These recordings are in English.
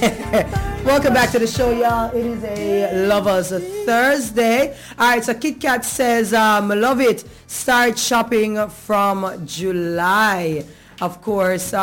Welcome back to the show, y'all. It is a Lovers Thursday. Alright, so Kit Kat says, love it. Start shopping from July. Of course,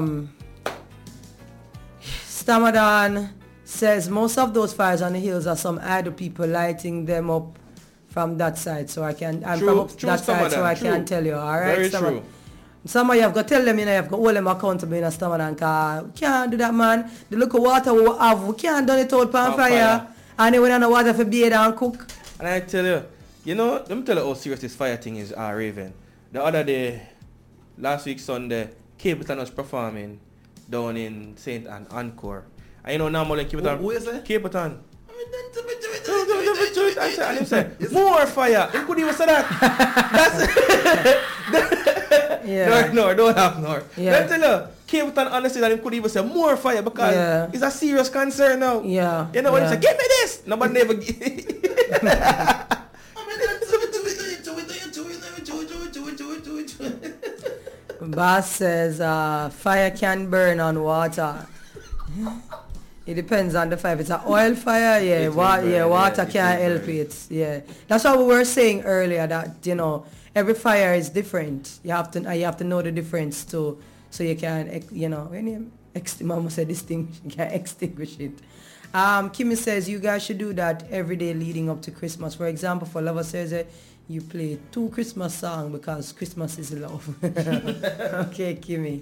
Stamadan says most of those fires on the hills are some idle people lighting them up from that side. So I can, and true, from that side, so I can tell you. Alright, very true. Some of you have got to tell them, you have got to hold them accountable in a Stamadan, because we can't do that, man. The local water we have, we can't do it out on fire. And then we don't know water for bathe and cook. And I tell you, let me tell you how serious this fire thing is, Raven. The other day, last week Sunday, Capleton was performing down in St. Anne Encore. And normally Capleton... Who is it? Capleton. And he said, more fire. He couldn't even say that. Yeah. No, don't have no. Yeah. Let me tell you, Capleton honestly that he couldn't even say more fire because it's a serious concern now. Yeah. You know when he say, give me this. Nobody never Boss says fire can burn on water. It depends on the fire. If it's an oil fire, water can't help it. Yeah, that's what we were saying earlier. That every fire is different. You have to know the difference too, so you can when you Mama said distinguish, you can extinguish it. Kimmy says you guys should do that every day leading up to Christmas. For example, for Lovers Thursday, you play 2 Christmas songs because Christmas is love. Okay, Kimmy.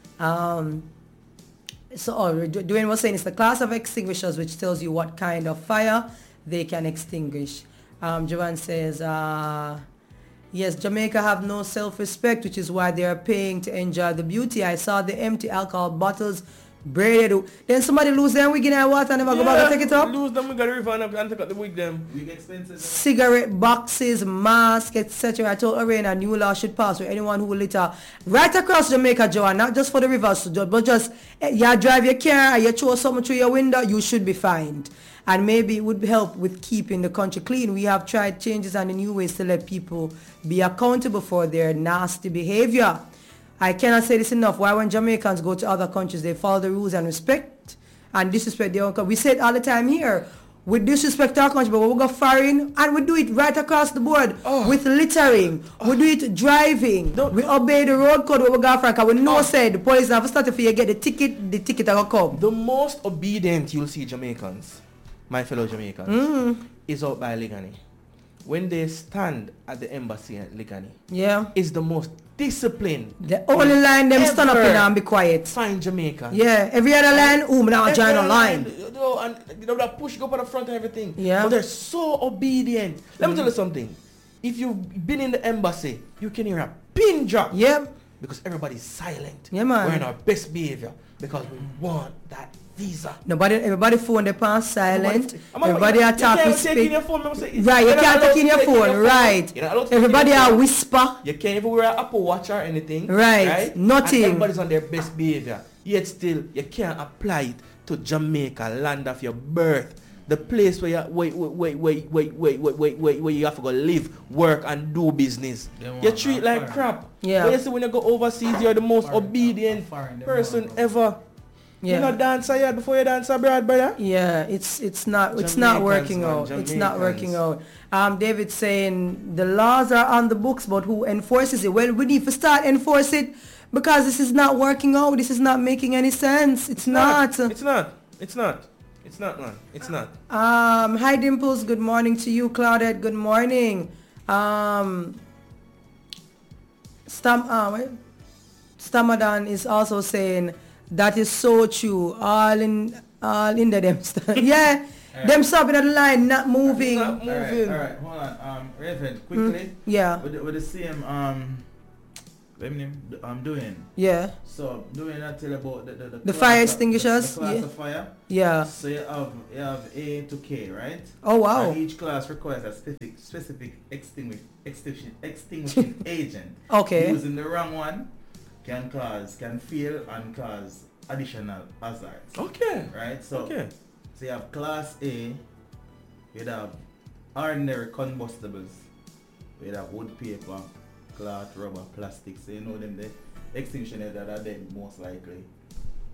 So Dwayne was saying it's the class of extinguishers which tells you what kind of fire they can extinguish. Joanne says, yes, Jamaica have no self-respect, which is why they are paying to enjoy the beauty. I saw the empty alcohol bottles braided. Then somebody lose them wig in our water and never go back and take it up. Lose them, we got to refund and take out the wig them. Wig expensive. Cigarette boxes, masks, etc. I told Arena a new law should pass for anyone who litter right across Jamaica, Joanne, not just for the rivers, but just you drive your car and you throw something through your window, you should be fined. And maybe it would help with keeping the country clean. We have tried changes and new ways to let people be accountable for their nasty behavior. I cannot say this enough. Why when Jamaicans go to other countries, they follow the rules and respect and disrespect their own country. We say it all the time here. We disrespect our country, but we go foreign and we do it right across the board with littering. We do it driving. We obey the road code when we go for because we know said the police have started for you get the ticket will come. The most obedient you'll see Jamaicans, my fellow Jamaicans, is out by Ligani. When they stand at the embassy at Ligani, it's the most disciplined. The only line them stand up in and be quiet. Fine Jamaica. Yeah, every other line, now join online. And that push go up at the front and everything. Yeah. But they're so obedient. Let me tell you something. If you've been in the embassy, you can hear a pin drop. Yep. Because everybody's silent. Yeah, man. We're in our best behavior because we want that visa. Everybody phone they pass silent. Everybody are talking speak. Right, you can't take in your phone. Right. Everybody are whisper. You can't even wear an Apple Watch or anything. Right. Nothing. And everybody's on their best behavior. Yet still, you can't apply it to Jamaica, land of your birth. The place where you have to go live, work and do business. You treat like crap. Yeah. But you see when you go overseas, you're the most obedient person ever. Yeah. You not dance yet before you dance abroad, brother? Yeah, it's not working out. It's not working out. David saying the laws are on the books, but who enforces it? Well, we need to start enforce it because this is not working out. This is not making any sense. It's not. It's not, man. It's not. Hi Dimples, good morning to you. Claudette, good morning. Stamadan is also saying that is so true. All in the them stuff. Yeah. Them stopping at the line, not moving. All right. Hold on. Raven, quickly. Yeah. With the same I'm doing. Yeah. So doing that tell about the fire extinguishers. The class of fire. Yeah. So you have A to K, right? Oh wow. And each class requires a specific extinguishing agent. Okay. Using the wrong one can fail and cause additional hazards. Okay. Right? So you have class A, you'd have ordinary combustibles. You'd have wood, paper, cloth, rubber, plastic. So you know them the extinction that are them most likely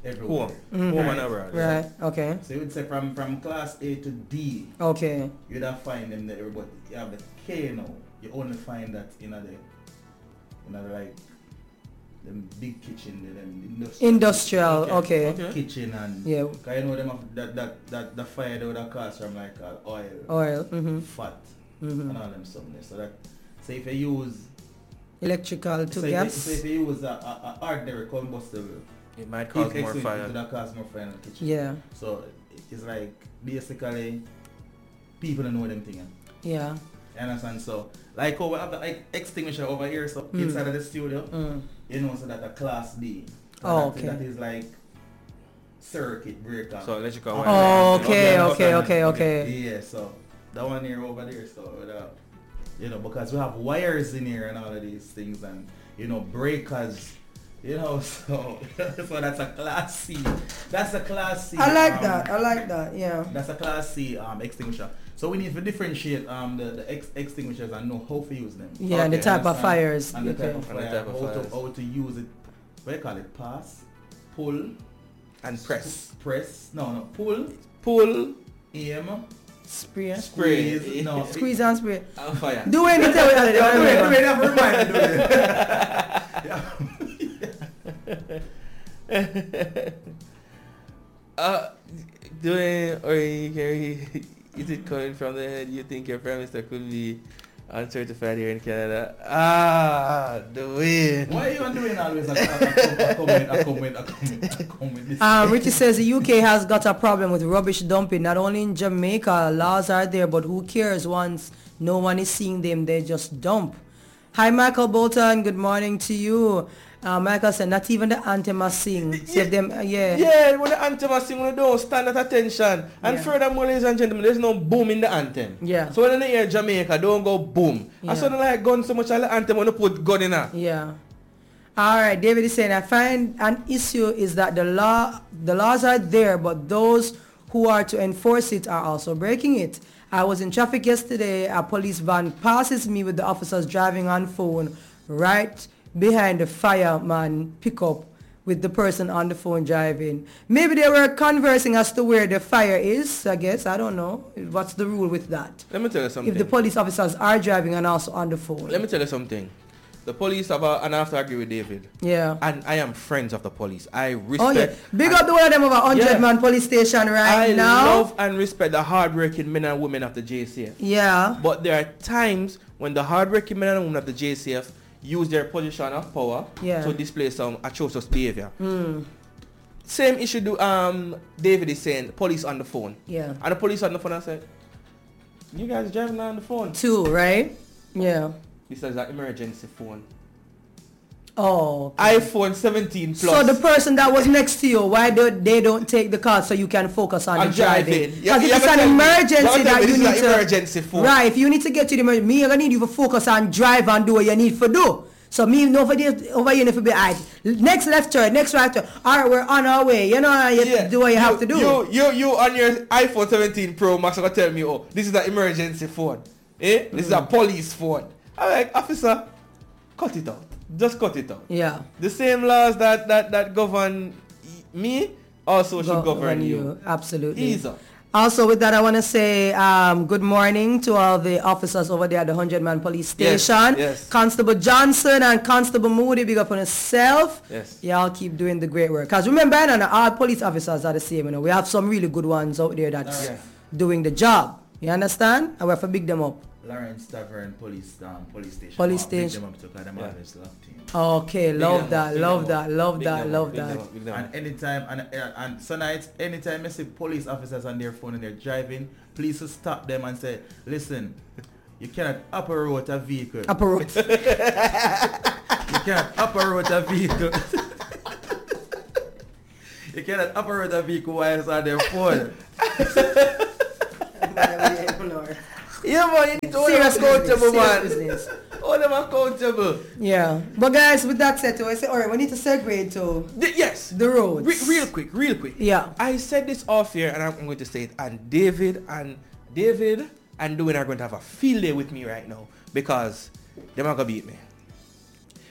everywhere. Home and abroad. Right. Okay. So you would say from class A to D, Okay. you'd have find them there, but you have the K now. You only find that in the like them big kitchen, them Industrial. Okay. Okay. kitchen and Yeah. cause you know them have that the fire they would have cost from like oil, Oil. Mm-hmm. fat, Mm-hmm. and all them something. So that if you use Electrical to gas. if you use a ordinary combustible, It might cause more it fire. would cause more fire in the kitchen. Yeah. So it's like basically people don't know them thing. Yeah. You understand? So like we have the extinguisher over here, so inside of the studio, you know, so that a class D. So Oh, that, okay. that is like circuit breaker. So electrical wire. Oh, okay, Okay, okay. Yeah, so that one here over there, so you know, because we have wires in here and all of these things, and you know, breakers, you know, so so that's a class C. That's a class C. I like that. Yeah. That's a class C extinguisher. So we need to differentiate the extinguishers and know how to use them. Yeah, and the Okay, type of fires. And the Okay. type of And the fire, type of fires. how to use it. What do you call it? Pass, pull, And press. No, pull, Pull. aim, Spray. squeeze. Spray. No, Squeeze and spray. And fire. Do anything with Do it. it, never remind me, do it. Doing or is it coming from the head? You think your Prime Minister could be uncertified here in Canada? Dwayne. Why are you doing always a comment? Richie says the UK has got a problem with rubbish dumping. Not only in Jamaica, laws are there, but who cares once no one is seeing them, they just dump. Hi, Michael Bolton. Good morning to you. Michael said, not even the anthem must sing. Save them, yeah. Yeah, when the anthem is sing, we don't stand at attention. And Yeah. furthermore, ladies and gentlemen, there's no boom in the anthem. Yeah. So when you hear Jamaica, don't go boom. Yeah. I saw like gun so much on the anthem when you put gun in her. Yeah. All right, David is saying, I find an issue is that the laws are there, but those who are to enforce it are also breaking it. I was in traffic yesterday. A police van passes me with the officers driving on phone right behind the fireman pickup with the person on the phone driving. Maybe they were conversing as to where the fire is, I guess. I don't know. What's the rule with that? Let me tell you something. If the police officers are driving and also on the phone. Let me tell you something. The police and I have to agree with David. Yeah. And I am friends of the police. I respect. Oh yeah, big up the one of them over 100-man police station right I now. love and respect the hardworking men and women of the JCF. Yeah. But there are times when the hardworking men and women of the JCF use their position of power to display some atrocious behavior. Same issue do David is saying, police on the phone. Yeah. And the police on the phone, I said, you guys driving on the phone. Two, right? Yeah. This is an emergency phone. Oh. Okay. iPhone 17 plus. So the person that was next to you, why they don't take the call so you can focus on the driving? Because if it's an emergency that you need to... emergency phone. Right, if you need to get to the emergency, me, I need you to focus on drive and do what you need to do. So me, no, over here, need to be, all right, next left turn, next right turn. All right, we're on our way. You know, you do what you have to do. You on your iPhone 17 Pro Max are going to tell me, oh, this is an emergency phone. Eh? This is a police phone. I'm like, officer, cut it out. Just cut it out. Yeah. The same laws that govern me also should govern you. Absolutely. Ease up. Also, with that, I want to say good morning to all the officers over there at the 100-man police station. Yes. Constable Johnson and Constable Moody, big up on yourself. Yes. Y'all keep doing the great work. Because remember, all police officers are the same. You know, we have some really good ones out there that's doing the job. You understand? And we have to big them up. Lawrence Tavern Police Station. Police station. Okay, love that. And anytime, and so nights, anytime I see police officers on their phone and they're driving, please stop them and say, listen, you cannot operate a vehicle. You cannot operate a vehicle. You cannot operate a vehicle while it's on their phone. Yeah, man, you need to hold them accountable, man. Business. Hold them accountable. Yeah. But guys, with that said, I say, all right, we need to segue to Yes. the roads. Real quick. Yeah. I said this off here, and I'm going to say it. And David and Dwayne are going to have a field day with me right now because they're not going to beat me.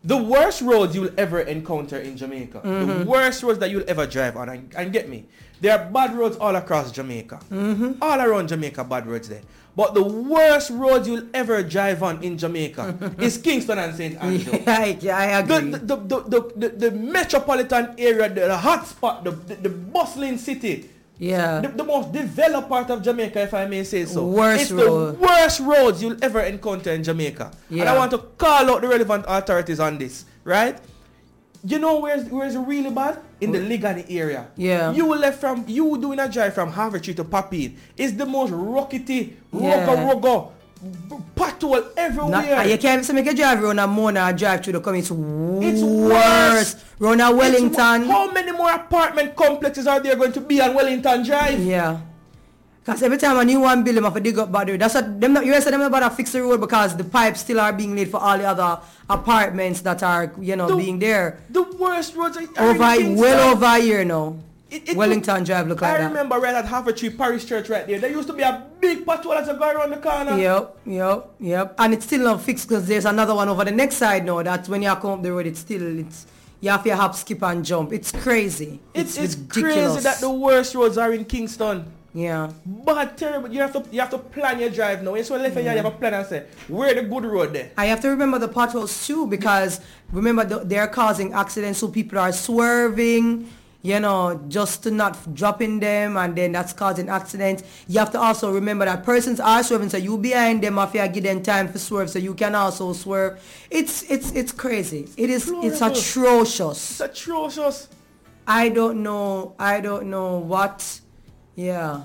The worst roads you'll ever encounter in Jamaica, the worst roads that you'll ever drive on, and get me, there are bad roads all across Jamaica. All around Jamaica, bad roads there. But the worst roads you'll ever drive on in Jamaica is Kingston and St. Andrew. Yeah, I agree. The metropolitan area, the hot spot, the bustling city. Yeah. The most developed part of Jamaica, if I may say so. Worst it's road. the worst roads you'll ever encounter in Jamaica. Yeah. And I want to call out the relevant authorities on this, right? You know where's really bad? In the Ligani area. Yeah. You doing a drive from Harvard Street to Papine. It's the most rockety, Yeah. rugger, pothole everywhere. You can't even make a drive around a Mona and drive through the come. It's It's worse. Round a Wellington. How many more apartment complexes are there going to be on Wellington Drive? Yeah. Because every time a new one build, them have to dig up battery. That's what them. You said them about to fix the road because the pipes still are being laid for all the other apartments that are being there. The worst roads are in Well Kingston. over a year now. Wellington Drive look like I that. remember right at Harvard Street Parish Church right there. There used to be a big pothole as you go around the corner. Yep. And it's still not fixed because there's another one over the next side now. That when you come up the road, it's you have to hop, skip and jump. It's crazy. It's ridiculous. crazy that the worst roads are in Kingston. Yeah. But terrible. You have to plan your drive now. It's when left you have a plan and say, where the good road there? I have to remember the potholes too because remember they're causing accidents, so people are swerving, just to not drop in them, and then that's causing accidents. You have to also remember that persons are swerving, so you behind them if you give them time to swerve, so you can also swerve. It's crazy. It's atrocious. It's atrocious. I don't know what. Yeah.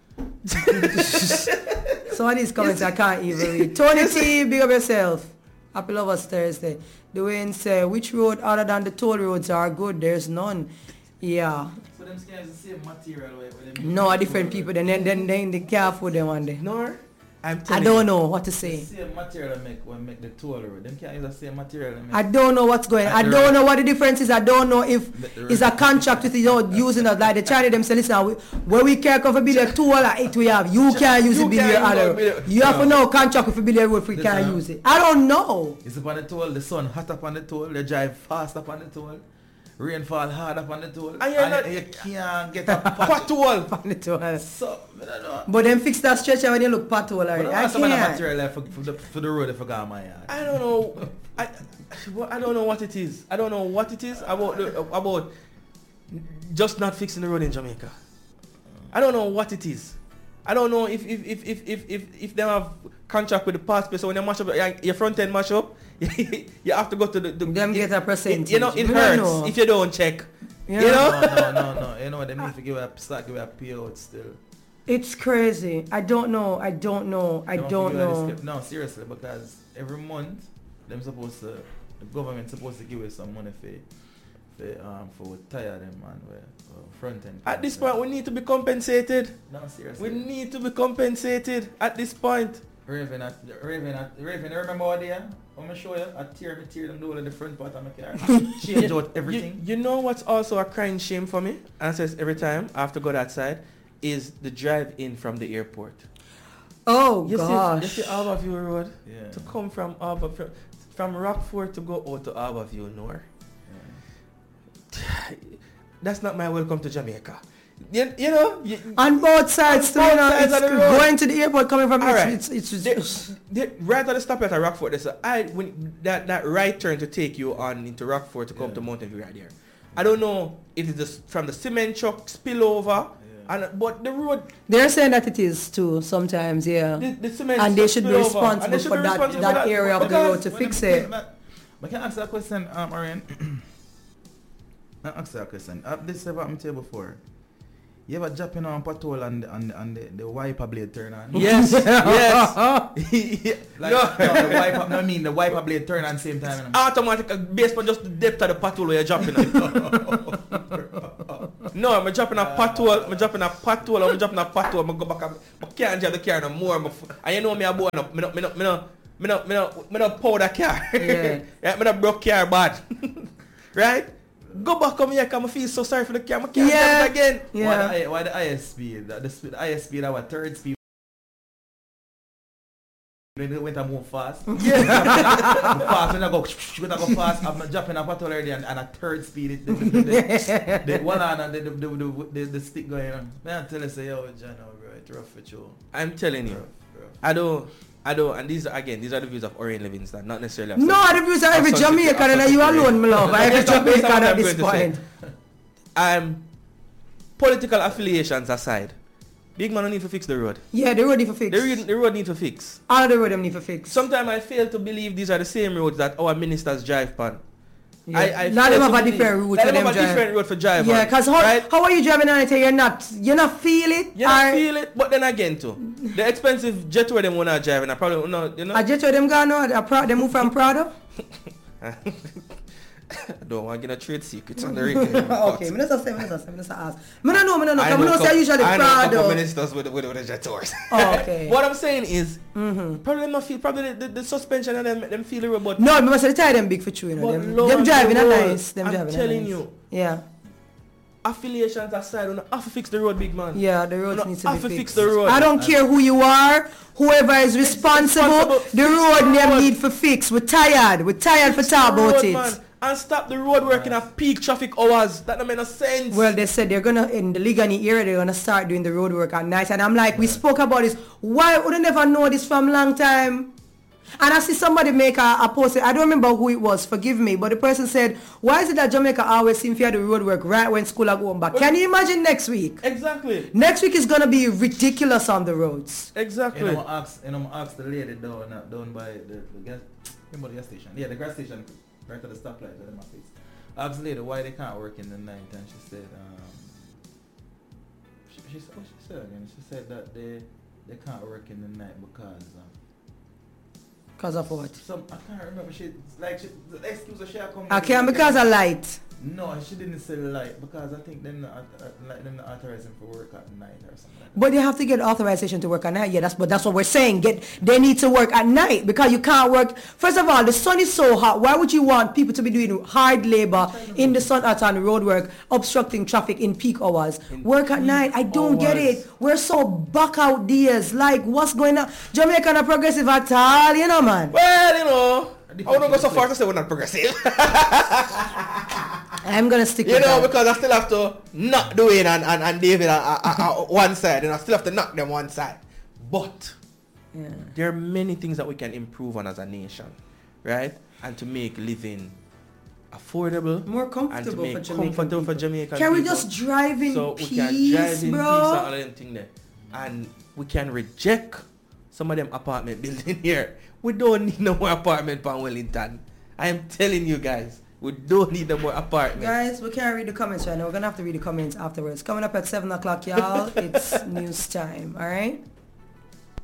Some of these comments I can't even read. Tony T, big up yourself. Happy Lovers Thursday. Dwayne say, which road other than the toll roads are good? There's none. Yeah. So them scans the same material with them. No, different people. Then they can't afford them one day. No, I don't know what to say. The same material make the toll road. Them can't use the same material. I don't know what's going on. I don't know what the difference is. I don't know if it's a contract with using it. Like they try to them say, listen, where we can't cover bill a toll or it we have, you can't use it bill your other. You have to know contract with bill road if we can't use it. I don't know. It's up on the toll, the sun hot up on the toll, they drive fast up on the toll. Rainfall hard up on the toll. And you can't get a pothole on the toll. So, I don't know. But them fix that stretch when you look pothole already. I some of the can't. material left for the road I forgot my yard. I don't know. I don't know what it is. I don't know what it is about just not fixing the road in Jamaica. I don't know what it is. I don't know if they have contract with the past place, so when you mash up your front end mash up, you have to go to the them get a percentage. It hurts if you don't check. Yeah. No. They need to give a payout still. It's crazy. I don't know. No, seriously, because every month the government supposed to give us some money for tire them man front end. At this point we need to be compensated. No, seriously. We need to be compensated at this point. Raven, remember what day? I'm gonna show you. I tear them down in the front part of my car. Change out everything. You know what's also a crying shame for me? And says every time I have to go that side is the drive in from the airport. Oh you gosh. See Harbourview Road? Yeah. To come from from Rockford to go out to Harbourview North. Yeah. That's not my welcome to Jamaica. On both sides, sides of the road. Going to the airport coming from right. it's right at the stop at Rockford. There's that right turn to take you on into Rockford to come to Mountain View right there. I don't know if it's just from the cement truck spill over, but the road. They're saying that it is too sometimes, yeah. The cement and they should be responsible for for that area of the road to fix it. I can answer that question, Orion. I ask that question. This has happened to you before. You ever jumping on pothole and the wiper blade turn on? Yes, yes. The wiper blade turn on same time. Automatic based on just the depth of the pothole where you're jumping on. No, I'm jumping a pothole. I'm jumping a pothole. I go back. I can't drive the car no more. And you know me, I don't powder car. Yeah. I don't broke car bad. Right? Go back come here, because I feel so sorry for the car. I can't drive it again. Yeah. Why the ISP? The ISP that was third speed. Then it went and move fast. Yeah. Fast when I go fast, I'm dropping a bottle already and a third speed. The one on and the stick going on. Man, I tell you, say, yo, John, bro, it's rough for you. I'm telling you. Rough. I don't, and these are the views of Orion Livingston, not necessarily of No, the views are every Jamaican and you alone, my love. Every Jamaican at this point. Political affiliations aside, big man don't need to fix the road. Yeah, the road need to fix. The road need to fix. All the road them need to fix. Sometimes I fail to believe these are the same roads that our ministers drive on. Yeah. I now them have a different route for them drive. Different road for drive. Yeah, because how are you driving on it and you not feel it? You not feel it, but then again too, the expensive jet where them wanna drive and I probably not, you know. A jet where them gone now, they move from Prado? I don't want to get a trade secrets on the radio. Okay, I'm not ask. I don't know, because I usually I know a couple Prado. ministers with the jet tours. Oh, okay. What I'm saying is, probably them not feel, probably the suspension and them feel the road, but no, because the tire them big for you, you know. Them driving are nice. I'm telling you. Yeah. Affiliations aside, we have to fix the road, big man. Yeah, the road needs to be fixed. Fix the road. I don't care who you are, whoever is responsible, the road them need for fix. We're tired for talk about it. Man. And stop the road working at peak traffic hours. That don't make no sense. Well, they said they're gonna, in the Ligani area, they're gonna start doing the road work at night. And I'm like, we spoke about this. Why would I never know this from long time? And I see somebody make a post. I don't remember who it was, forgive me. But the person said, why is it that Jamaica always seems to have the road work right when school are going back? Can you imagine next week? Exactly. Next week is gonna be ridiculous on the roads. Exactly. I'm ask the lady down by the gas station. Yeah, the gas station. Right at the stoplight where them fix. I asked the lady why they can't work in the night, and she said, she said that they can't work in the night because of what? I can't remember. The excuse that she had come. I can't because of light. No, she didn't say light because I think they're not authorizing for work at night or something. Like that. But they have to get authorization to work at night. Yeah, that's what we're saying. They need to work at night because you can't work. First of all, the sun is so hot. Why would you want people to be doing hard labor in the sun out on the road work, obstructing traffic in peak hours? Work at night. I don't get it. We're so back out days. Like, what's going on? Jamaica not progressive at all, you know, man. Well, you know, I wouldn't go so far to say we're not progressive. I'm gonna stick with that. Because I still have to knock Dwayne and David one side, and I still have to knock them one side. But there are many things that we can improve on as a nation, right? And to make living affordable, more comfortable, and to make comfortable for Jamaican Can we people. just drive in so peace, we can drive in bro? peace and all them thing there, and we can reject some of them apartment building here. We don't need no more apartment in Wellington. I am telling you guys. We don't need no more apartments. Guys, we can't read the comments right now. We're going to have to read the comments afterwards. Coming up at 7 o'clock, y'all. It's news time. All right?